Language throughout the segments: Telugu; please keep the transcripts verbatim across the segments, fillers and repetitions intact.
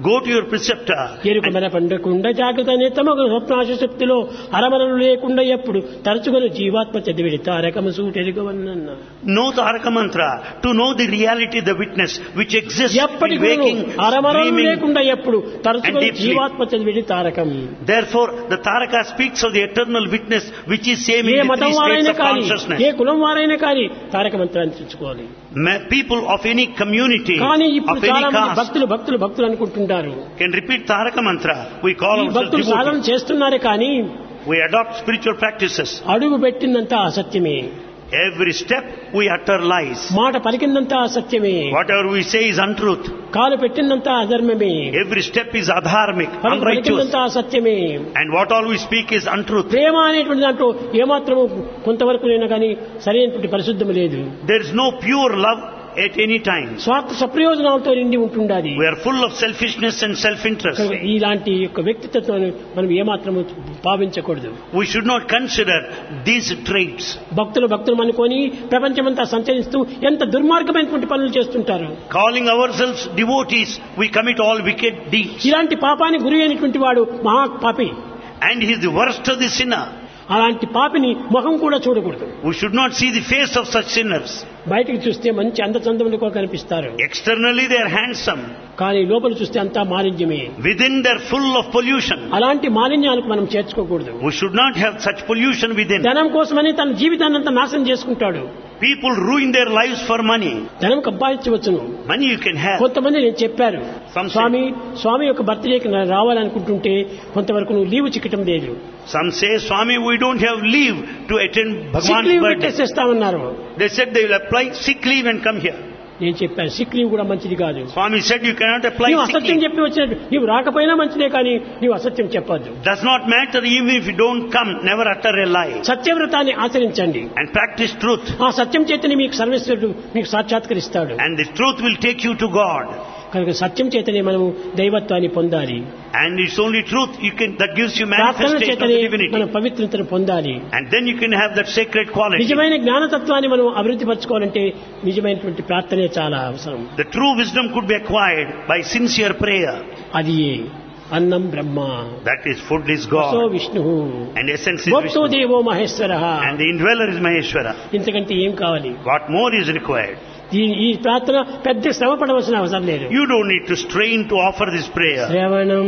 Go to your preceptor. ఎరుకమన పండకుండా జాగ్రత్త నేతమగు స్వప్నాశ శక్తిలో అరమరలు లేకుండా ఎప్పుడు తరచుగా జీవాత్మ చదివిడి తారకము సూటెరుగవన్న. Know the Taraka mantra to know the reality, the witness which exists in ఎప్పటికీ waking, అరమరలు dreaming. లేకుండా ఎప్పుడు తరచుగా and deeply. జీవాత్మ చదివిడి Tarakam. Therefore, the Taraka speaks of the eternal witness which is same A in the మతం three states వారైనా of కానీ consciousness. ఏ కులం వారైనా కానీ తారక మంత్రాన్ని తెచ్చుకోవాలి. Ma- People of any community, కానీ ఇప్పుడు of any చాలా మంది caste, భక్తులు భక్తులు భక్తులు అనుకుంటుంటారు. can repeat Taraka mantra. We call ఈ ourselves భక్తులు సాధన devotees. చేస్తున్నారే కానీ We adopt spiritual practices. అడుగు పెట్టిందంతా అసత్యమే, Every step we utter lies. మాట పలికిందంతా అసత్యమే, Whatever we say is untruth. కాలు పెట్టిందంతా అధర్మమే, Every step is adharmic, పలుకు unrighteous. పలికిందంతా అసత్యమే. And what all we speak is untruth. ప్రేమ అనేటువంటి దాంట్లో ఏమాత్రము కొంతవరకు అయినా కానీ సరైనటువంటి పరిశుద్ధం లేదు. There is no pure love at any time. స్వార్థ సప్రయోజనాలతో నిండి ఉంటుండాలి. We are full of selfishness and self-interest. ఇలాంటి యొక్క వ్యక్తిత్వాన్ని మనం ఏమాత్రము భావించకూడదు. We should not consider these traits. భక్తులు భక్తులు అనుకొని ప్రపంచమంతా సంచరిస్తూ ఎంత దుర్మార్గమైనటువంటి పనులు చేస్తుంటారు. Calling ourselves devotees, we commit all wicked deeds. ఇలాంటి పాపానికి గురి అయినటువంటి వాడు మహా పాపి. And he is the worst of the sinner. అలాంటి పాపిని ముఖం కూడా చూడకూడదు. We should not see the face of such sinners. బయటికి చూస్తే మంచి అందచందములుగా కనిపిస్తారు, Externally they are handsome. కానీ లోపల చూస్తే అంతా మాలిన్యమే. Within they are full of pollution. అలాంటి మాలిన్యాలకు మనం చేర్చుకోకూడదు. We should not have such pollution within. ధనం కోసమని తన జీవితాన్ని అంతా నాశనం చేసుకుంటాడు. People ruin their lives for money. ధనం సంపాదించవచ్చును. Money you can have. కొంతమంది నేను చెప్పారు, Some say- స్వామి స్వామి యొక్క బర్త్డేకి నేను రావాలనుకుంటుంటే కొంతవరకు నువ్వు లీవ్ చిక్కటం లేదు, Some say, Swami, we don't have leave to attend sick Bhagwan's leave birthday. పెట్టేసేస్తామన్నారు. They said they will apply sick leave and come here. నేను చెప్పాను సిక్ లీవ్ కూడా మంచిది కాదు. Swami said you cannot apply నీవు sick అసత్యం leave. చెప్పి వచ్చినట్టు నీవు రాకపోయినా మంచిదే, కానీ నీవు అసత్యం చెప్పొద్దు. Does not matter even if you don't come, never utter a lie. సత్యవ్రతాన్ని ఆచరించండి. And practice truth. ఆ సత్యం చేతని మీకు సర్వేశ్వరుడు మీకు సాక్షాత్కరిస్తాడు. And the truth will take you to God. కనుక సత్యం చేతనే మనము దైవత్వాన్ని పొందాలి. And it's only truth you can, that gives you ప్రార్థన manifestation of చేతనే the divinity. మనం పవిత్రతను పొందాలి. And then you can have that sacred quality. నిజమైన జ్ఞానతత్వాన్ని మనం అభివృద్ధి పరచుకోవాలంటే నిజమైనటువంటి ప్రార్థనే చాలా అవసరం. The true wisdom could be acquired by sincere prayer. అది అన్నం బ్రహ్మ, That is, food is so God. Vishnu, And essence is భక్తో Vishnu. దేవో Maheshwara. And the indweller is Maheshwara. ఇంతకంటే ఏం కావాలి? What more is required? ఈ ఈ ప్రార్థన పెద్ద శ్రమ పడవలసిన అవసరం లేదు. You don't need to strain to offer this prayer. శ్రవణం,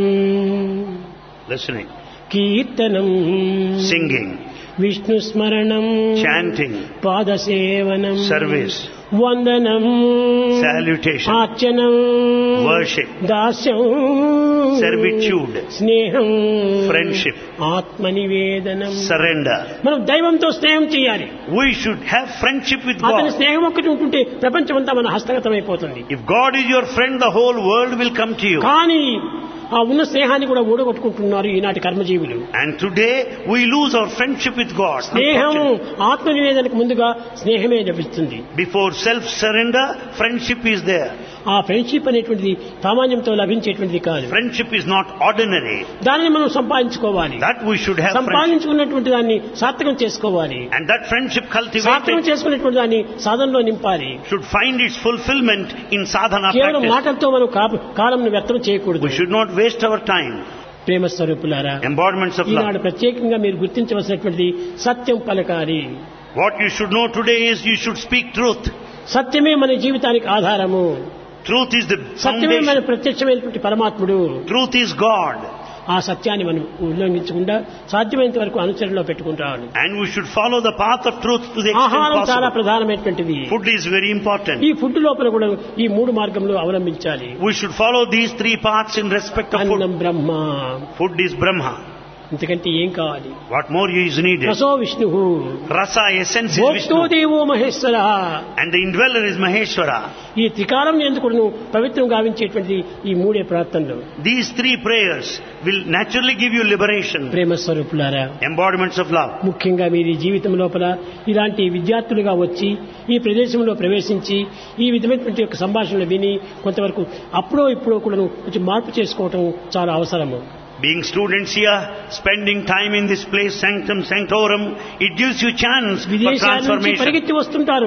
Listening, కీర్తనం, singing, విష్ణు స్మరణం, chanting, పాదసేవనం, service, వందనం, salutation, అర్చనం, worship, దాస్యం, servitude, స్నేహం, friendship, ఆత్మనివేదనం. surrender. మనం దైవంతో స్నేహం చేయాలి. We should have friendship with అతని God. స్నేహం ఒక్కటి ఉంటుంటే ప్రపంచమంతా మన హస్తగతం అయిపోతుంది. If God is your friend, the whole world will come to you. కానీ ఆ ఉన్న స్నేహాన్ని కూడా ఊడగొట్టుకుంటున్నారు ఈనాటి కర్మజీవులు. And today we lose our friendship with God. స్నేహం Unfortunately. ఆత్మనివేదనకు ముందుగా స్నేహమే లభిస్తుంది. Before self-surrender, friendship is there. ఆ ఫ్రెండ్షిప్ అనేటువంటిది సామాన్యంతో లభించేటువంటిది కాదు. Friendship is not ordinary. దానిని మనం సంపాదించుకోవాలి. That we should have friendship. సంపాదించుకున్నటువంటి దాన్ని సార్థకం చేసుకోవాలి. And that friendship సార్థకం cultivated చేసుకున్నటువంటి దాన్ని సాధనలో నింపాలి. should find its fulfillment in sadhana కేవలం practice. మాటలతో మనం కాలంను వ్యర్థం చేయకూడదు. We should not waste our time. ప్రేమ స్వరూపులారా, Embodiments of ఈనాడు love. ప్రత్యేకంగా మీరు గుర్తించవలసినటువంటిది సత్యం పలకాలి. What you should know today is you should speak truth. సత్యమే మన జీవితానికి ఆధారము. Truth is the సత్యమే మన foundation. ప్రత్యక్షమైనటువంటి పరమాత్ముడు. Truth is God. ఆ సత్యాన్ని మనం ఉల్లంఘించకుండా సాధ్యమైనంత వరకు అనుచరణలో పెట్టుకుంటాము. And we should follow the path of truth to the extent ఆహారం చాలా possible. ప్రధానమైనటువంటిది. Food is very important. ఈ ఫుడ్ లోపల కూడా ఈ మూడు మార్గంలో అవలంబించాలి. We should follow these three paths in respect of అన్నం food. Brahma, Food is Brahma. ఇంతకంటే ఏం కావాలి? What more is needed? రసో Vishnu, Rasa, essence is భోక్తో Vishnu. దేవో Maheshwara. And the indweller is Maheshwara. ఈ త్రికాలం ఎందుకు పవిత్రం గావించేటువంటి ఈ మూడే ప్రార్థనలు These three prayers will naturally give you liberation. ప్రేమ స్వరూపులారా, Embodiments of love. ముఖ్యంగా మీరు జీవితం లోపల ఇలాంటి విద్యార్థులుగా వచ్చి ఈ ప్రదేశంలో ప్రవేశించి ఈ విధమైనటువంటి యొక్క సంభాషణలు విని కొంతవరకు అప్పుడో ఇప్పుడో కూడా కొంచెం మార్పు చేసుకోవటం చాలా అవసరము. Being students here, spending time in this place, sanctum sanctorum, it gives you chance for విదేశాల నుంచి transformation. పరిగెత్తి వస్తుంటారు.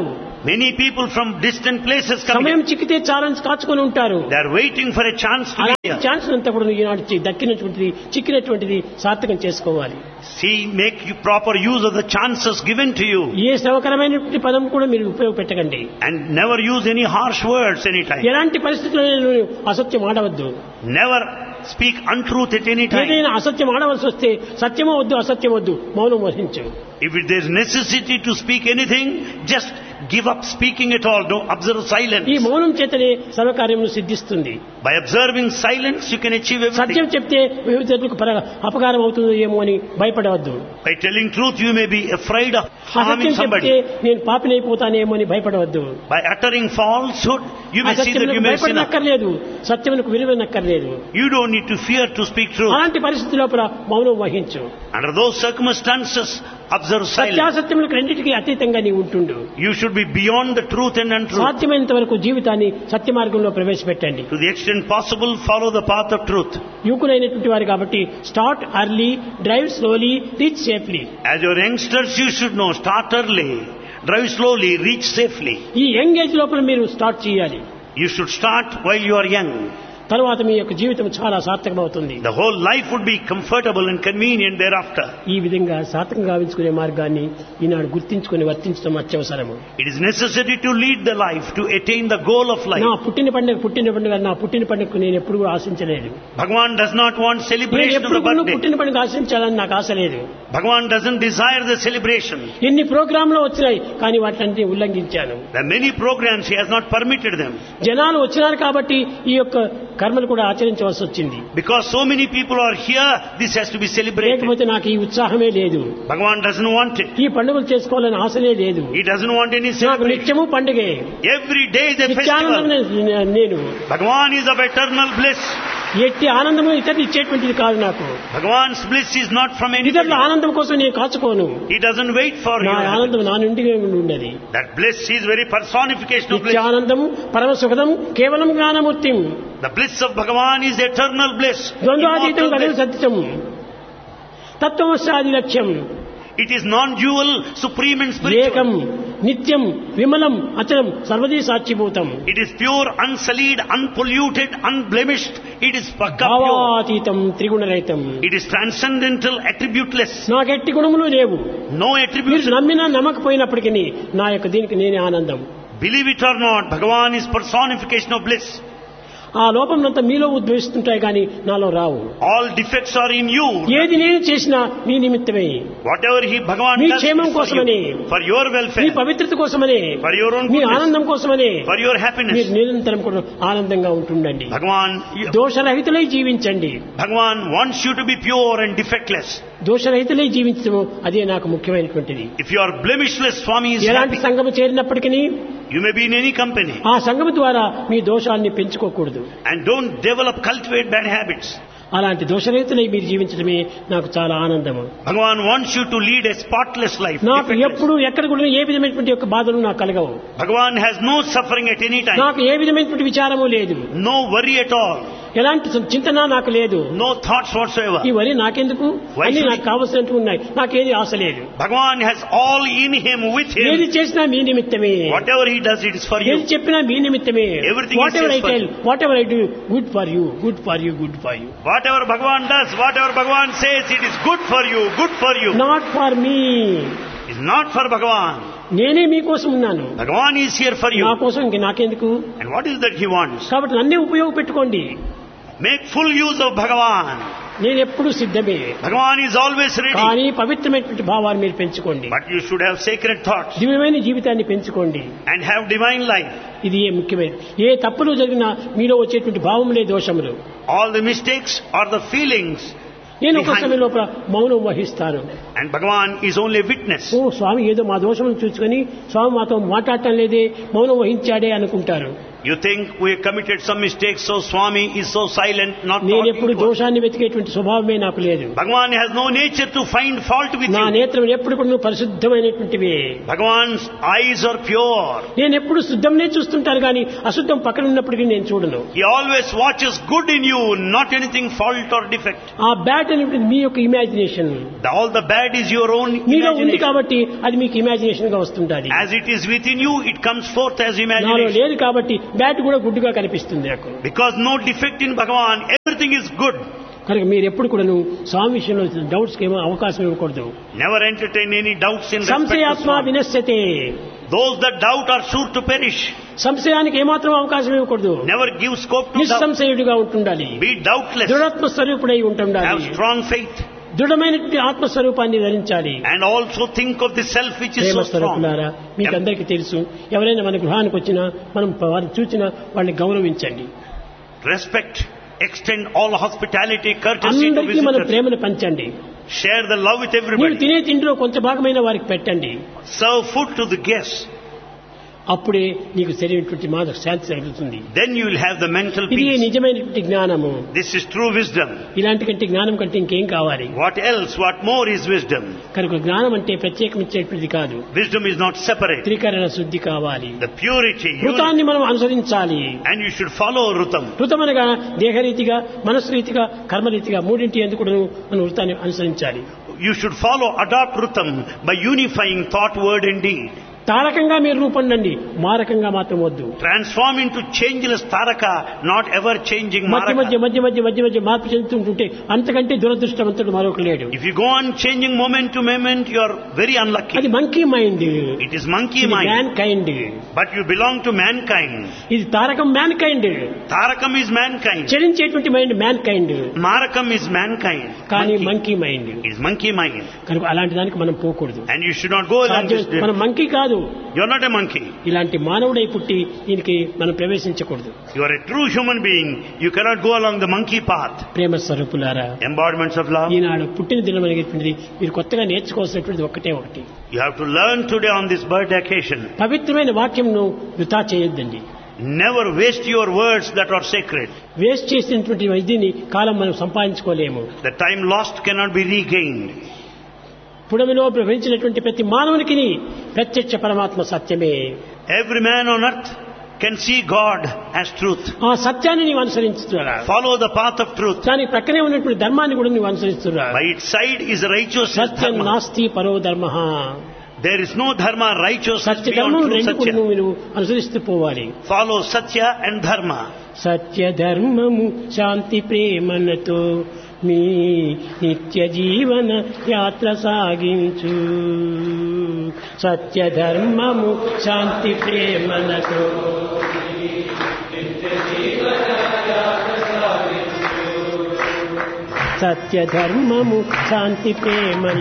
Many people from distant places come సమయం here. చిక్కితే చాలని కాచుకొని ఉంటారు. They are waiting for a chance to be అలాంటి here. ఛాన్స్ అంతా కూడా ఈనాడు చి- దక్కినటువంటిది చిక్కినటువంటిది సార్థకం చేసుకోవాలి. See, make you proper use of the chances given to you. ఏ శ్రమకరమైనటువంటి పదం కూడా మీరు ఉపయోగపెట్టకండి. And never use any harsh words anytime. ఎలాంటి పరిస్థితుల్లో అసత్యం ఆడవద్దు. Never speak untruth at any time. ఏదైనా అసత్యం ఆడవలసి వస్తే సత్యమో వద్దు అసత్యం వద్దు మౌనం వహించు. If there is necessity to speak anything, just give up speaking at all. Don't observe silence. ఈ మౌనం చేతనే సర్వకార్యమును సిద్ధిస్తుంది. By observing silence, you can achieve everything. సత్యం చెప్తే వివిధకు అపకారం అవుతుందో ఏమో అని భయపడవద్దు. By telling truth, you may be afraid of harming అసత్యం చెప్తే somebody. నేను పాపినైపోతానేమో అని భయపడవద్దు. By uttering falsehood, you may see that you అసత్యములకు may sin. భయపడనక్కర్లేదు, సత్యములకు విలువనక్కర్లేదు. You don't need to fear to speak truth. అలాంటి పరిస్థితి లోపల మౌనం వహించు. Under those circumstances, observe silence. సత్యాసత్యములకు రెండింటికి అతీతంగా నీ ఉంటుండు. You should be beyond the truth and untruth. సాధ్యమైనంత వరకు జీవితాన్ని సత్య మార్గంలో ప్రవేశపెట్టండి. To the extent possible, follow the path of truth. యువకులైనటువంటి వారు కాబట్టి start early, drive slowly, reach safely. As your youngsters, you should know, start early, drive slowly, reach safely. ఈ యంగ్ ఏజ్ లోపల మీరు స్టార్ట్ చేయాలి. You should start while you are young. తర్వాత మీ యొక్క జీవితం చాలా సార్థకమవుతుంది. The whole life would be comfortable and convenient thereafter. ఈ విధంగా సార్థకం గావించుకునే మార్గాన్ని ఈనాడు గుర్తించుకుని వర్తించడం అత్యవసరము. It is necessary to lead the life, to attain the goal of life. నా పుట్టిన పండుగ పుట్టిన పండుగ నా పుట్టిన పండుగకు నేను ఎప్పుడు కూడా ఆశించలేదు. Bhagavan does not want నేను celebration of ఎప్పుడు the కూడా birthday. పుట్టిన పండుగ ఆశించాలని నాకు ఆశ లేదు. Bhagavan doesn't desire the celebration. ఎన్ని ప్రోగ్రాంలు వచ్చినాయి కానీ వాటిని ఉల్లంఘించాను. There are many programs, he has not permitted them. జనాలు వచ్చినారు కాబట్టి ఈ యొక్క కర్మలు కూడా ఆచరించవలసి వచ్చింది. Because so many people are here, this has to be celebrated. లేకపోతే నాకు ఈ ఉత్సాహమే లేదు. Bhagavan doesn't want it. ఈ పండుగలు చేసుకోవాలని ఆశనే లేదు. He doesn't want any నాకు celebration. నిత్యము పండుగే. Every day is a Nityanandam festival. నేను. Bhagavan is of eternal bliss. ఎట్టి ఆనందము ఇతరులు ఇచ్చేటువంటిది కాదు నాకు. Bhagavan's bliss is not from ఇతరుల anybody. ఆనందం కోసం నేను కాచుకోను. He doesn't wait for నా you. ఆనందం నా నుండి ఉండేది. That bliss is very personification of bliss. నిత్యానందం పరమ సుఖదం కేవలం జ్ఞానమూర్తిం. The bliss of Bhagavan is eternal bliss. ద్వంద్వాతీతం Immortal కదలు bliss. సత్యం. తత్వమస్యాది లక్ష్యం. It is non-dual, supreme and ఏకం spiritual. నిత్యం విమలం అచలం సర్వదీ సాక్షిభూతం. It is pure, unsullied, unpolluted, unblemished. It is pakka pure. భావాతీతం త్రిగుణరహితం. It is transcendental, attributeless. నాకెట్టి గుణములు లేవు. No మీరు attributes. నమ్మినా నమ్మకపోయినప్పటికీ నా యొక్క దీనికి నేనే ఆనందం. Believe it or not, Bhagavan is personification of bliss. ఆ లోపంనంతా మీలో ఉద్భవిస్తుంటాయి కానీ నాలో రావు. All defects are in you. ఏది నేను చేసినా మీ నిమిత్తమే, Whatever he Bhagavan me does క్షేమం is for కోసమని, you, for your me welfare, పవిత్రత కోసమనే, for your own me goodness, ఆనందం కోసమనే for your మీరు happiness. నిరంతరం కూడా ఆనందంగా ఉంటుండండి. Bhagavan, దోషరహితులై జీవించండి. Bhagavan wants you to be pure and defectless. దోషరహితులై జీవించడం అదే నాకు ముఖ్యమైనటువంటిది. If you are blemishless, Swami is ఎలాంటి happy. సంఘము చేరినప్పటికీ You may be in any company. ఆ సంఘము ద్వారా మీ దోషాన్ని పెంచుకోకూడదు. And don't develop, cultivate bad habits. అలాంటి దోషరహితులై మీరు జీవించడమే నాకు చాలా ఆనందము. Bhagavan wants you to lead a spotless life. నాకు defectless. ఎప్పుడు ఎక్కడ కూడా ఏ విధమైనటువంటి యొక్క బాధలు నాకు కలగవు. Bhagavan has no suffering at any time. నాకు ఏ విధమైనటువంటి విచారము లేదు. No worry at all. ఎలాంటి చింతన నాకు లేదు. No thoughts whatsoever. ఇవన్నీ నాకెందుకు, Why అన్ని should నాకు కావలసినట్టు ఉన్నాయి, నాకేది ఆశ లేదు. Bhagavan has all in him, with ఏది him. చేసినా మీ నిమిత్తమే, Whatever he does, it is for ఏది you. చెప్పినా మీ నిమిత్తమే. Everything what is ever I just for tell, you. What ever I do, good for you, good for you, good for you. Whatever Bhagavan does, whatever Bhagavan says, it is good for you, good for you. Not for me. It's not for Bhagavan. నేనే మీకోసం ఉన్నాను. Bhagavan is here for నా you. కోసం ఇంక నాకెందుకు. And what is that he wants? కాబట్టి నన్నే ఉపయోగపెట్టుకోండి. Make full use of Bhagavan. నేను ఎప్పుడు సిద్ధమే, Bhagavan is always ready. కానీ పవిత్రమైనటువంటి భావాన్ని మీరు పెంచుకోండి. But you should have sacred thoughts దివ్యమైన జీవితాన్ని పెంచుకోండి. and have divine life. ఇది ఏ ముఖ్యమైనది. ఏ తప్పులు జరిగినా మీలో వచ్చేటువంటి భావములే దోషములు. All the mistakes are the feelings. నేను ఒక behind- సమయం లోపల మౌనం వహిస్తాను. And Bhagavan is only a witness. ఓ స్వామి ఏదో మా దోషమును చూసుకొని స్వామి మాతో మాట్లాడటం లేదే, మౌనం వహించాడే అనుకుంటారు. You think we committed some mistakes, so Swami is so silent, not నేను talking ఎప్పుడు to us. దోషాన్ని వెతికేటువంటి స్వభావమే నాకు లేదు. Bhagavan has no nature to find fault with నా you. నేత్రం ఎప్పుడు కూడా పరిశుద్ధమైనటువంటివి. Bhagavan's eyes are pure. నేను ఎప్పుడు శుద్ధంనే చూస్తుంటాను కానీ అశుద్ధం పక్కన ఉన్నప్పటికీ నేను చూడను. He always watches good in you, not anything fault or defect. ఆ బ్యాడ్ అనేటువంటి మీ యొక్క imagination. The, all the bad is your own మీలో ఉంది imagination. కాబట్టి అది మీకు ఇమాజినేషన్ గా వస్తుంటది. As it is within you, it comes forth as నాలో imagination. లేదు కాబట్టి బ్యాడ్ కూడా గుడ్డుగా కనిపిస్తుంది నాకు. Because no defect in Bhagavan, everything is good. కనుక మీరు ఎప్పుడు కూడా స్వామి విషయంలో డౌట్స్ కి ఏమో అవకాశం ఇవ్వకూడదు. Never entertain any doubts in respect to సంశయాత్మ Swami. వినశ్యతే. Those that doubt are sure to perish. సంశయానికి ఏమాత్రం అవకాశం ఇవ్వకూడదు. Never give scope to doubt. నిస్సంశయుడిగా ఉంటుండాలి. Be doubtless. దృఢాత్మ స్వరూపుడై Have ఉంటుండాలి. strong faith. దృఢమైనటువంటి ఆత్మస్వరూపాన్ని ధరించాలి. And also think of the self which is Prema so strong. స్వరూపులారా, మీకు అందరికీ తెలుసు, ఎవరైనా మన గృహానికి వచ్చినా మనం వారిని చూసినా వాళ్ళని గౌరవించండి. Respect, extend all hospitality, courtesy to అందరికీ మన visitors. ప్రేమను పంచండి. Share the love with మీరు everybody. తినే తిండిలో కొంచెం భాగమైన వారికి పెట్టండి. Serve food to the guests. అప్పుడే నీకు సరైనటువంటి మానసిక శాంతి కలుగుతుంది. Then you will have the mental ఇది peace. నిజమైనటువంటి జ్ఞానము. This is true wisdom. ఇలాంటి కంటే జ్ఞానం కంటే ఇంకేం కావాలి? What else, what more is wisdom? కనుక జ్ఞానం అంటే ప్రత్యేకమిచ్చేటువంటిది కాదు. Wisdom is not separate. త్రికరణ శుద్ధి కావాలి. The purity, ఋతాన్ని మనం అనుసరించాలి. and you should follow Rutam. ఋతం అనగా దేహరీతిగా, మనస్సురీతిగా, కర్మరీతిగా మూడింటి ఎందుకు మనం ఋతాన్ని అనుసరించాలి. You should follow, adopt Rutam by unifying thought, word and deed. తారకంగా మీరు రూపొందండి, మారకంగా మాత్రం వద్దు. Transform into changeless Taraka, not ever changing మధ్య మధ్య Maraka. మధ్య మధ్య మధ్య మధ్య మార్పు చెందుతుంటుంటే అంతకంటే దురదృష్టవంతుడు మరొక లేడు. If you go on changing moment to moment, you are very అది unlucky. Monkey mind. It is monkey man mind. Kind. But you belong to mankind. ఇది Tarakam man kind. Tarakam is mankind. చలించేటువంటి mind man kind. Marakam is mankind. కానీ Monkey monkey mind. is monkey mind. కనుక అలాంటి దానికి మనం పోకూడదు. And you should not go along this సాధ్యం- మనం direction. మంకీ కాదు. You are not a monkey. ఇలాంటి మానవుడై పుట్టి దీనికి మనం ప్రవేశించకూడదు. You are a true human being. You cannot go along the monkey path. ప్రేమ స్వరూపులారా, Embodiments of love. ఈనాడు పుట్టిన దినం అనేటువంటిది మీరు కొత్తగా నేర్చుకోవాల్సినటువంటిది ఒకటే ఒకటి. You have to learn today on this birthday occasion. పవిత్రమైన వాక్యంను వృథా చేయొద్దండి. Never waste your words that are sacred. Waste చేసినటువంటి వైద్యుని కాలం మనం సంపాదించుకోలేము. The time lost cannot be regained. పుడమిలో ప్రవహించినటువంటి ప్రతి మానవునికి ప్రత్యక్ష పరమాత్మ సత్యమే. Every man on earth can see God as truth. ఆ సత్యాన్ని నీవు అనుసరించుతున్నా. Follow the path of truth. దాని ప్రక్కనే ఉన్నటువంటి ధర్మాన్ని కూడా నువ్వు అనుసరిస్తున్నా. By its side is righteousness Satyam dharma. నాస్తి పరో ధర్మ. There is no dharma, righteousness Satya beyond ధర్మం true రెండు కూడా satya. నువ్వు నువ్వు అనుసరిస్తూ పోవాలి. Follow satya and dharma. సత్య ధర్మము శాంతి ప్రేమలతో మీ నిత్య జీవన యాత్ర సాగించు. సత్య ధర్మము శాంతి ప్రేమలతో సత్య ధర్మము శాంతి ప్రేమ